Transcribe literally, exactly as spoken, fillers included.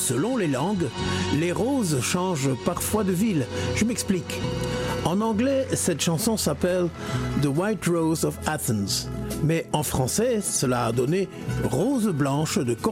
selon les langues, les roses changent parfois de ville. Je m'explique. En anglais, cette chanson s'appelle The White Rose of Athens. Mais en français, cela a donné Rose blanche de Cordoue.